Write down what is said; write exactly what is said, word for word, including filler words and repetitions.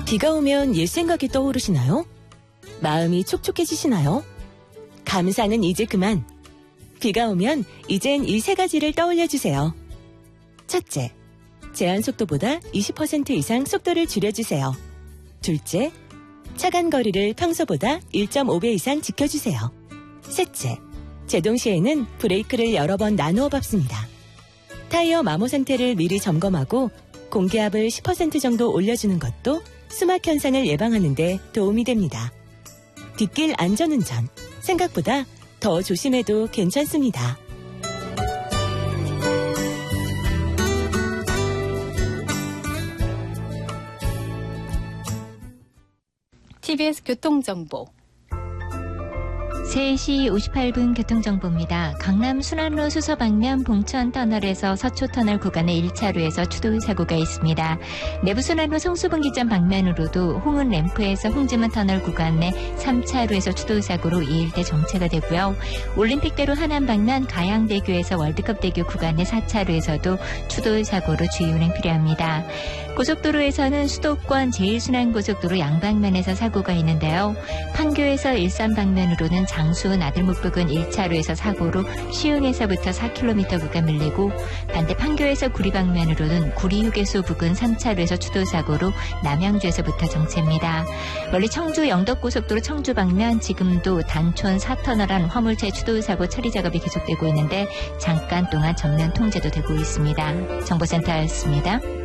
비가 오면 옛 생각이 떠오르시나요? 마음이 촉촉해지시나요? 감사는 이제 그만. 비가 오면 이젠 이 세 가지를 떠올려주세요. 첫째, 제한 속도보다 이십 퍼센트 이상 속도를 줄여주세요. 둘째, 차간 거리를 평소보다 일 점 오 배 이상 지켜주세요. 셋째, 제동 시에는 브레이크를 여러 번 나누어 밟습니다. 타이어 마모 상태를 미리 점검하고 공기압을 십 퍼센트 정도 올려주는 것도 수막 현상을 예방하는 데 도움이 됩니다. 뒷길 안전운전, 생각보다 더 조심해도 괜찮습니다. 티비에스 교통정보. 세 시 오십팔 분 교통정보입니다. 강남 순환로 수서 방면 봉천터널에서 서초터널 구간의 일 차로에서 추돌 사고가 있습니다. 내부순환로 성수분기점 방면으로도 홍은 램프에서 홍지문 터널 구간 내 삼 차로에서 추돌 사고로 이 일대 정체가 되고요. 올림픽대로 하남 방면 가양대교에서 월드컵대교 구간 내 사 차로에서도 추돌 사고로 주의 운행 필요합니다. 고속도로에서는 수도권 제일순환고속도로 양방면에서 사고가 있는데요. 판교에서 일산 방면으로는 장수은 아들목 부근 일 차로에서 사고로 시흥에서부터 사 킬로미터 구간 밀리고, 반대 판교에서 구리 방면으로는 구리 휴게소 부근 삼 차로에서 추돌 사고로 남양주에서부터 정체입니다. 멀리 청주 영덕고속도로 청주 방면 지금도 단촌 사 터널 안 화물차 추돌 사고 처리 작업이 계속되고 있는데 잠깐 동안 전면 통제도 되고 있습니다. 정보센터였습니다.